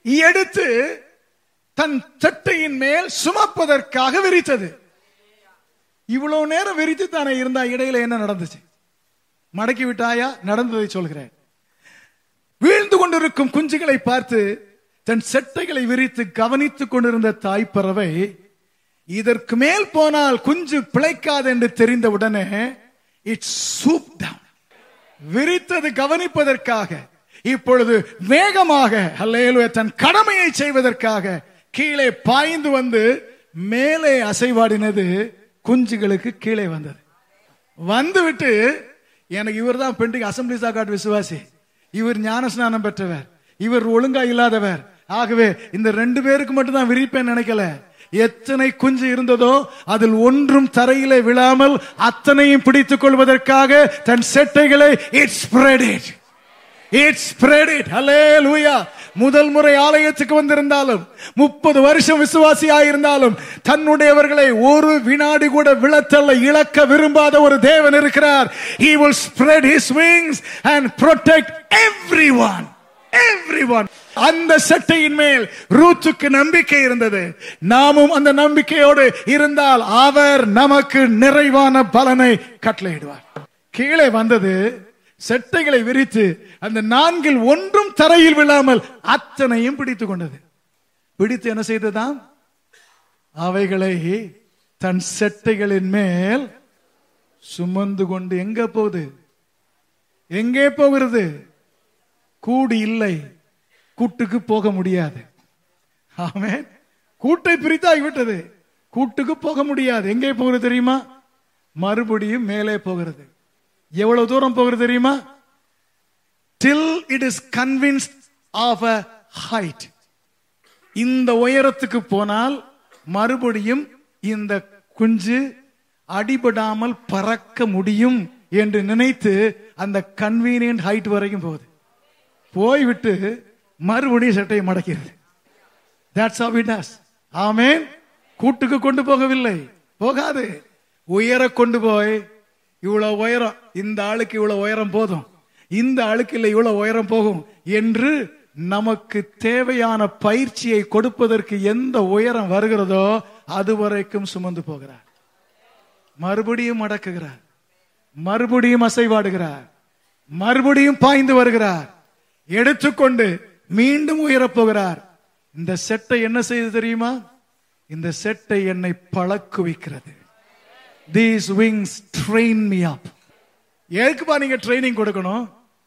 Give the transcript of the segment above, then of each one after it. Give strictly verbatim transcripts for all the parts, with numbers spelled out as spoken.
எடுத்து தன் சட்டையின் மேல் சுமப்பதற்காக விரித்தது. இவ்வளவு நேரம் விரித்து தானே இருந்தா, இடையில என்ன நடந்துச்சு? மடக்கி விட்டாயா? நடந்ததை சொல்கிறேன். வீழ்ந்து கொண்டிருக்கும் குஞ்சுகளை பார்த்து தன் செட்டைகளை விரித்து கவனித்துக் கொண்டிருந்த தாய் பறவை, இதற்கு மேல் போனால் குஞ்சு பிழைக்காது என்று தெரிந்தவுடனே இட்ஸ் சூப் டவுன். விரித்தது கவனிப்பதற்காக, இப்பொழுது வேகமாக அல்லேலூயா தன் கடமையை செய்வதற்காக கீழே பாய்ந்து வந்து மேலே அசைவாடினது. குஞ்சுகளுக்கு கீழே வந்தது. வந்துவிட்டு, எனக்கு இவர் தான் பெண்டிங் அசம்பிளி சாக்காட் விசுவாசி, இவர் ஞானஸ்நானம் பெற்றவர், இவர் ஒழுங்கா இல்லாதவர், ஆகவே இந்த ரெண்டு பேருக்கு மட்டும் தான் விரிப்பேன் நினைக்கல. எத்தனை குஞ்சு இருந்ததோ அதில் ஒன்றும் தரையிலே விழாமல் அத்தனையும் பிடித்துக் கொள்வதற்காக தன் செட்டைகளை it spread it it spread it ஹல்லேலூயா. முதல் முறை ஆலயத்துக்கு வந்திருந்தாலும், முப்பது வருஷம் விசுவாசியாயிருந்தாலும், தன்னுடையவர்களை ஒரு வினாடி கூட விழத்தல்ல இழக்க விரும்பாத ஒரு தேவன் இருக்கிறார். He will spread his wings and protect everyone. Everyone. அந்த சட்டையின் மேல் ரூத்துக்கு நம்பிக்கை இருந்தது. நாமும் அந்த நம்பிக்கையோடு இருந்தால் அவர் நமக்கு நிறைவான பலனை கட்டளையிடுவார். கீழே வந்தது, செட்டைகளை விரித்து அந்த நான்கில் ஒன்றும் தரையில் விழாமல் அத்தனையும் பிடித்துக் கொண்டது. பிடித்து என்ன செய்ததாம்? அவைகளை தன் செட்டைகளின் மேல் சுமந்து கொண்டு எங்க போகுது? எங்கே போகிறது? கூடு இல்லை, கூட்டுக்கு போக முடியாது. ஆமென். கூட்டை பிரித்தாகிவிட்டது, கூட்டுக்கு போக முடியாது. எங்கே போகிறது தெரியுமா? மறுபடியும் மேலே போகிறது. எவ்வளவு தூரம் போகிறது தெரியுமா? till it is convinced of a height. இந்த உயரத்துக்கு போனால் மறுபடியும் இந்த குஞ்சு அடிபடாமல் பறக்க முடியும் என்று நினைத்து அந்த கன்வீனியன்ட் ஹைட் வரைக்கும் போகுது. போய்விட்டு மறுபடியும் சட்டையை மடக்கிறது. That's how it does. ஆமென். கூட்டுக்கு கொண்டு போகவில்லை, போகாது. உயர கொண்டு போய், இவ்வளவு உயரம், இந்த ஆளுக்கு இவ்வளவு உயரம் போதும், இந்த ஆளுக்கு இல்லை இவ்வளவு உயரம் போகும் என்று நமக்கு தேவையான பயிற்சியை கொடுப்பதற்கு எந்த உயரம் வருகிறதோ அது வரைக்கும் சுமந்து போகிறார். மறுபடியும் மடக்குகிறார், மறுபடியும் அசைவாடுகிறார், மறுபடியும் பாய்ந்து வருகிறார், எடுத்துக்கொண்டு மீண்டும் உயரப் போகிறார். இந்த செட்டை என்ன செய்து தெரியுமா? இந்த செட்டை என்னை பழக்குவிக்கிறது. These wings train me up. எதுக்குப்பா நீங்க ட்ரைனிங் கொடுக்கணும்?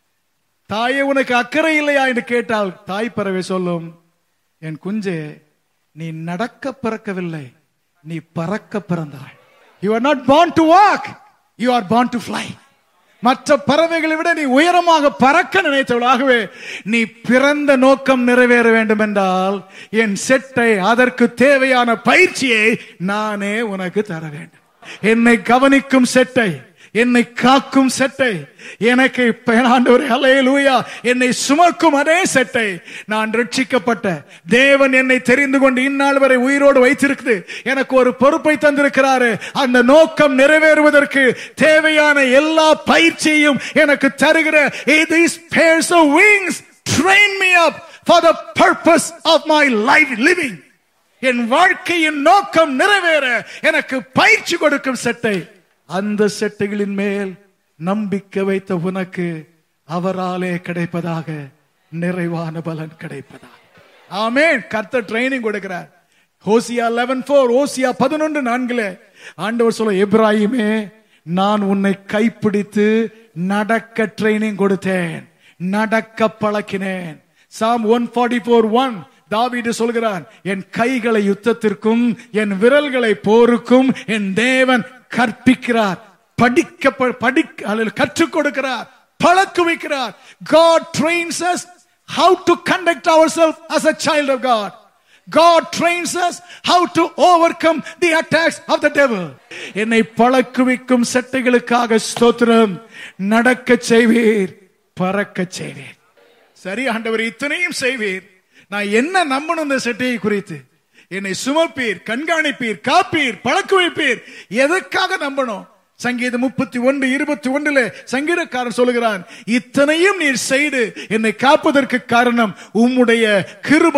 தாயே உனக்கு அக்கறை இல்லையா என்று கேட்டால் தாய் பறவை சொல்லும், என் குஞ்சே, நீ நடக்க பிறக்கவில்லை, நீ பறக்க பிறந்தாய். You are not born to walk, you are born to fly. மற்ற பறவைகளை விட நீ உயரமாக பறக்க நினைத்தவளாகவே நீ பிறந்த நோக்கம் நிறைவேற வேண்டும் என்றால் என் செட்டை, அதற்கு தேவையான பயிற்சியை நானே உனக்கு தர வேண்டும். என்னை கவனிக்கும் செட்டை, என்னை காக்கும் செட்டை, எனக்கு ஆண்டவரே ஹல்லேலூயா என்னை சுமக்கும் அதே செட்டை, நான் ரட்சிக்கப்பட்ட தேவன் என்னை தெரிந்து கொண்டு இந்நாள் வரை உயிரோடு வைத்திருக்கு, எனக்கு ஒரு பொறுப்பை தந்திருக்கிறாரு. அந்த நோக்கம் நிறைவேறுவதற்கு தேவையான எல்லா பயிற்சியையும் எனக்கு தருகிற these pairs of wings train me up for the purpose of my life living. என் வாழ்க்கையின் நோக்கம் நிறைவேற எனக்கு பயிற்சி கொடுக்கும் செட்டை, அந்த செட்டைகளின் மேல் நம்பிக்கை வைத்த உனக்கு அவராலே கிடைப்பதாக நிறைவான பலன் கிடைப்பதாக. ஆமென். கர்த்தர் ட்ரைனிங் கொடுக்கிறார். ஹோசியா eleven four, ஹோசியா பதினொன்று நான்குல ஆண்டவர் சொல்ல, எப்ராயிமே, நான் உன்னை கைப்பிடித்து நடக்க ட்ரைனிங் கொடுத்தேன், நடக்க பழக்கினேன். Psalm one forty-four one, தாவீது சொல்கிறான், என் கைகளை யுத்தத்திற்கும் என் விரல்களை போருக்கும் என் தேவன் கற்பிக்கிறார், படிக்க படிக்க கற்றுக் கொடுக்கிறார், பழக்குவிக்கிறார். God trains us how to conduct ourselves as a child of God. God trains us how to overcome the attacks of the devil. என்னை பழக்குவிக்கும் சட்டைகளுக்காக ஸ்தோத்திரம். நடக்க செய்வீர், பறக்க செய்வீர். சரி ஆண்டவர், இத்தனையும் செய்வீர், நான் என்ன நம்பணும் இந்த சட்டையை குறித்து? என்னை சுமப்பீர், கண்காணிப்பீர், காப்பீர், பழக்க வைப்பீர், எதற்காக நம்பணும்? சங்கீதம் முப்பத்தி ஒன்று இருபத்தி ஒன்றுல சங்கீதக்காரன் சொல்லுகிறான், இத்தனையும் நீர் செய்து என்னை காப்பதற்கு காரணம் உம்முடைய கிருபை